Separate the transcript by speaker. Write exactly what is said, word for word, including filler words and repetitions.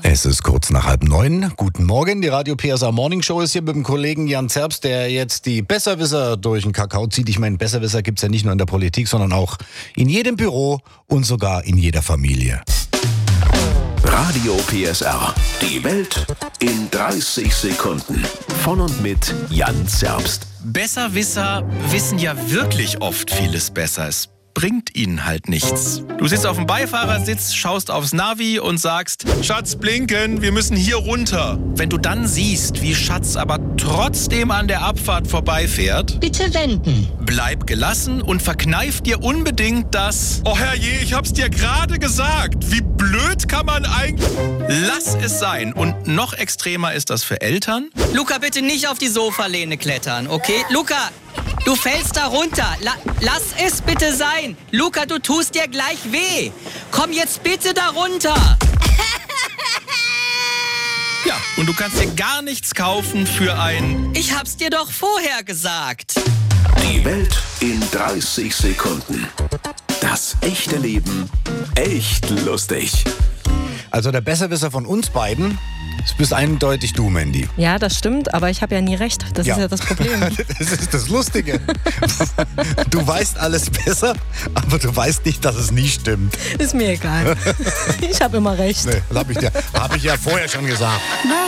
Speaker 1: Es ist kurz nach halb neun. Guten Morgen, die Radio P S A Morning Show ist hier mit dem Kollegen Jan Zerbst, der jetzt die Besserwisser durch den Kakao zieht. Ich meine, Besserwisser gibt's ja nicht nur in der Politik, sondern auch in jedem Büro und sogar in jeder Familie.
Speaker 2: Radio P S R. Die Welt in dreißig Sekunden. Von und mit Jan Zerbst.
Speaker 3: Besserwisser wissen ja wirklich oft vieles besser. Es bringt ihnen halt nichts. Du sitzt auf dem Beifahrersitz, schaust aufs Navi und sagst: Schatz, blinken, wir müssen hier runter. Wenn du dann siehst, wie Schatz aber trotzdem an der Abfahrt vorbeifährt,
Speaker 4: bitte wenden.
Speaker 3: Bleib gelassen und verkneif dir unbedingt das: Oh herrje, ich hab's dir gerade gesagt. Wie blöd kann man eigentlich... Lass es sein. Und noch extremer ist das für Eltern.
Speaker 5: Luca, bitte nicht auf die Sofalehne klettern, okay? Luca, du fällst da runter. La- lass es bitte sein. Luca, du tust dir gleich weh. Komm jetzt bitte da runter.
Speaker 3: Ja, und du kannst dir gar nichts kaufen für ein...
Speaker 5: Ich hab's dir doch vorher gesagt.
Speaker 2: Die Welt in dreißig Sekunden. Das echte Leben echt lustig.
Speaker 1: Also der Besserwisser von uns beiden, das bist eindeutig du, Mandy.
Speaker 6: Ja, das stimmt, aber ich habe ja nie recht. Das
Speaker 1: Ja.
Speaker 6: ist ja das Problem.
Speaker 1: Das ist das Lustige. Du weißt alles besser, aber du weißt nicht, dass es nie stimmt.
Speaker 6: Ist mir egal. Ich habe immer recht.
Speaker 1: Nee, das habe ich, dir- hab ich ja vorher schon gesagt.